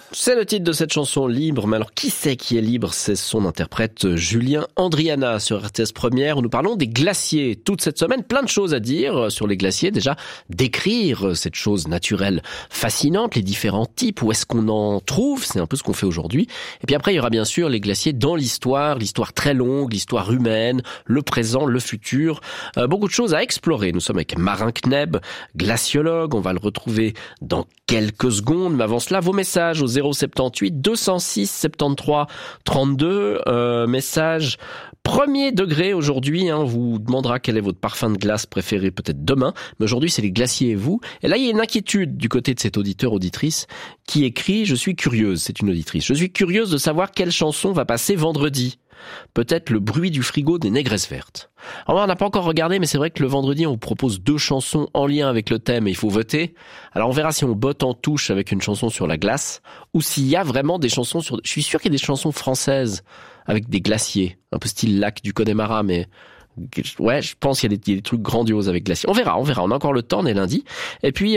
C'est le titre de cette chanson, Libre. Mais alors, qui c'est qui est libre? C'est son interprète Julien Andriana sur RTS Première, où nous parlons des glaciers. Toute cette semaine, plein de choses à dire sur les glaciers. Déjà, décrire cette chose naturelle fascinante, les différents types, où est-ce qu'on en trouve? C'est un peu ce qu'on fait aujourd'hui. Et puis après, il y aura bien sûr les glaciers dans l'histoire très longue, l'histoire humaine, le présent, le futur. Beaucoup de choses à explorer. Nous sommes avec Marin Kneb, glaciologue. On va le retrouver dans quelques secondes. Mais avant cela, vos messages au 078 206 73 32. Message premier degré aujourd'hui. On vous demandera quel est votre parfum de glace préféré peut-être demain. Mais aujourd'hui, c'est les glaciers et vous. Et là, il y a une inquiétude du côté de cet auditeur-auditrice qui écrit « Je suis curieuse ». C'est une auditrice. « Je suis curieuse de savoir quelle chanson va passer vendredi. Peut-être le bruit du frigo des Négresses Vertes. » Alors, on n'a pas encore regardé, mais c'est vrai que le vendredi, on vous propose 2 chansons en lien avec le thème et il faut voter. Alors, on verra si on botte en touche avec une chanson sur la glace ou s'il y a vraiment des chansons sur... Je suis sûr qu'il y a des chansons françaises avec des glaciers, un peu style lac du Connemara, mais... Ouais, je pense qu'il y a des trucs grandioses avec glacier. On verra. On a encore le temps, on est lundi. Et puis,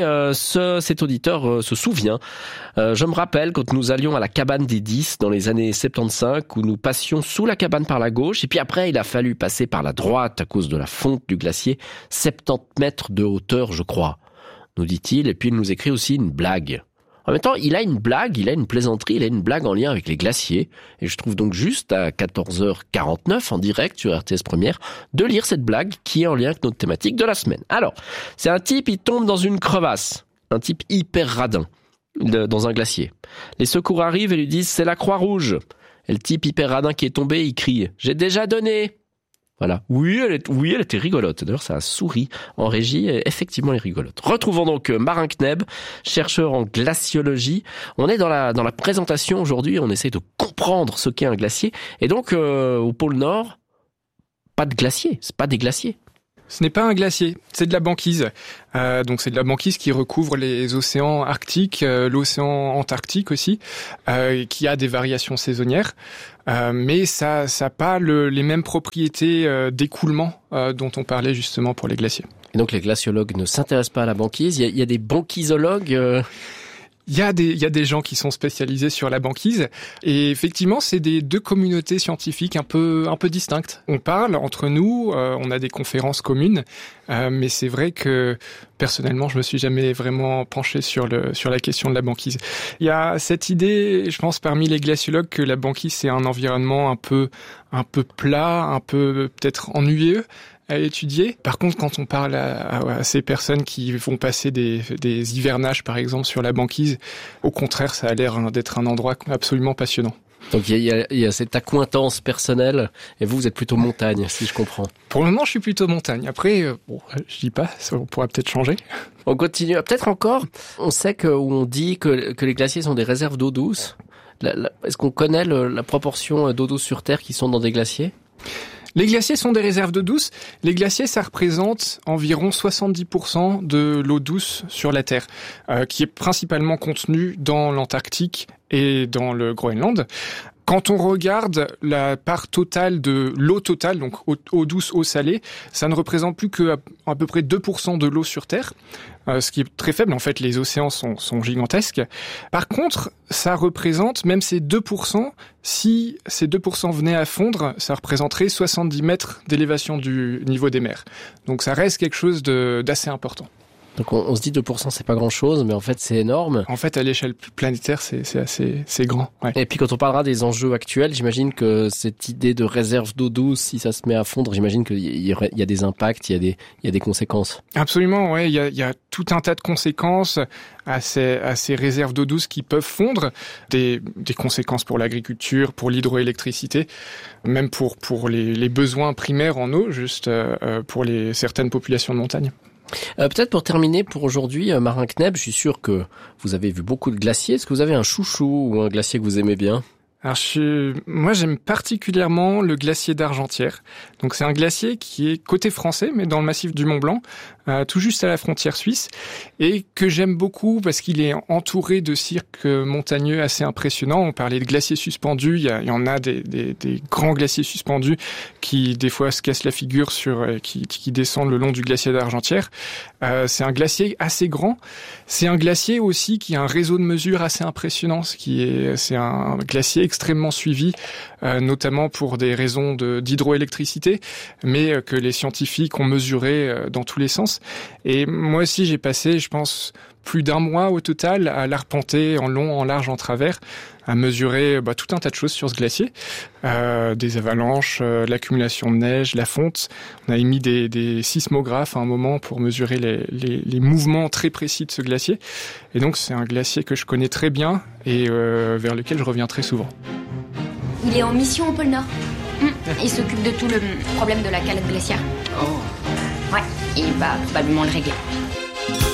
cet auditeur se souvient. Je me rappelle quand nous allions à la cabane des 10 dans les années 75, où nous passions sous la cabane par la gauche. Et puis après, il a fallu passer par la droite à cause de la fonte du glacier. 70 mètres de hauteur, je crois, nous dit-il. Et puis, il nous écrit aussi une blague. En même temps, il a une blague, il a une plaisanterie, il a une blague en lien avec les glaciers. Et je trouve donc juste à 14h49 en direct sur RTS Première de lire cette blague qui est en lien avec notre thématique de la semaine. Alors, c'est un type, il tombe dans une crevasse. Un type hyper radin dans un glacier. Les secours arrivent et lui disent « C'est la Croix-Rouge ». Et le type hyper radin qui est tombé, il crie « J'ai déjà donné ». Voilà. Oui, elle était rigolote. D'ailleurs, ça a souri en régie. Et effectivement, elle est rigolote. Retrouvons donc Marin Kneb, chercheur en glaciologie. On est dans la présentation aujourd'hui. On essaie de comprendre ce qu'est un glacier. Et donc, au pôle Nord, pas de glacier. C'est pas des glaciers. Ce n'est pas un glacier, c'est de la banquise. Donc c'est de la banquise qui recouvre les océans arctiques, l'océan Antarctique aussi, qui a des variations saisonnières. Mais ça n'a pas les mêmes propriétés d'écoulement dont on parlait justement pour les glaciers. Et donc les glaciologues ne s'intéressent pas à la banquise. Il y a des banquisologues. Il y a des gens qui sont spécialisés sur la banquise et effectivement c'est des 2 communautés scientifiques un peu distinctes. On parle entre nous, on a des conférences communes, mais c'est vrai que personnellement je me suis jamais vraiment penché sur la question de la banquise. Il y a cette idée, je pense parmi les glaciologues, que la banquise c'est un environnement un peu plat, un peu peut-être ennuyeux à étudier. Par contre, quand on parle à ces personnes qui vont passer des hivernages, par exemple, sur la banquise, au contraire, ça a l'air d'être un endroit absolument passionnant. Donc il y a cette accointance personnelle, et vous êtes plutôt montagne, si je comprends. Pour le moment, je suis plutôt montagne. Après, je dis pas, ça pourra peut-être changer. On continue. Peut-être encore, on sait on dit que les glaciers sont des réserves d'eau douce. Est-ce qu'on connaît la proportion d'eau douce sur Terre qui sont dans des glaciers ? Les glaciers sont des réserves d'eau douce. Les glaciers, ça représente environ 70% de l'eau douce sur la Terre, qui est principalement contenue dans l'Antarctique et dans le Groenland. Quand on regarde la part totale de l'eau totale, donc eau douce, eau salée, ça ne représente plus que à peu près 2% de l'eau sur Terre, ce qui est très faible. En fait, les océans sont gigantesques. Par contre, ça représente, même ces 2%, si ces 2% venaient à fondre, ça représenterait 70 mètres d'élévation du niveau des mers. Donc ça reste quelque chose d'assez important. Donc on se dit 2%, c'est pas grand-chose, mais en fait c'est énorme. En fait, à l'échelle planétaire, c'est grand. Ouais. Et puis quand on parlera des enjeux actuels, j'imagine que cette idée de réserve d'eau douce, si ça se met à fondre, j'imagine qu'il y a des impacts, il y a des conséquences. Absolument, ouais. Il y a tout un tas de conséquences à ces réserves d'eau douce qui peuvent fondre, des conséquences pour l'agriculture, pour l'hydroélectricité, même pour les besoins primaires en eau, juste pour certaines populations de montagne. Peut-être pour terminer pour aujourd'hui, Marin Kneb, je suis sûr que vous avez vu beaucoup de glaciers. Est-ce que vous avez un chouchou ou un glacier que vous aimez bien ? Alors moi j'aime particulièrement le glacier d'Argentière. Donc c'est un glacier qui est côté français, mais dans le massif du Mont Blanc, tout juste à la frontière suisse, et que j'aime beaucoup parce qu'il est entouré de cirques montagneux assez impressionnants. On parlait de glaciers suspendus, il y en a des grands glaciers suspendus qui des fois se cassent la figure qui descendent le long du glacier d'Argentière. C'est un glacier assez grand. C'est un glacier aussi qui a un réseau de mesure assez impressionnant. C'est un glacier extrêmement suivi, notamment pour des raisons d'hydroélectricité, mais que les scientifiques ont mesuré dans tous les sens. Et moi aussi, j'ai passé, je pense, plus d'1 mois au total à l'arpenter en long, en large, en travers, à mesurer tout un tas de choses sur ce glacier, des avalanches, l'accumulation de neige, la fonte. On avait mis des sismographes à un moment pour mesurer les mouvements très précis de ce glacier. Et donc c'est un glacier que je connais très bien et vers lequel je reviens très souvent. Il est en mission au pôle Nord. Il s'occupe de tout le problème de la calotte glaciaire. Oh. Ouais, il va probablement le régler.